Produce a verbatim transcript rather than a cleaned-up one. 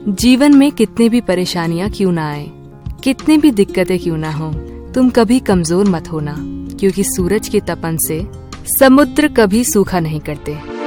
जीवन में कितने भी परेशानियां क्यों ना आए, कितने भी दिक्कतें क्यों ना हो, तुम कभी कमजोर मत होना, क्योंकि सूरज के तपन से समुद्र कभी सूखा नहीं करते।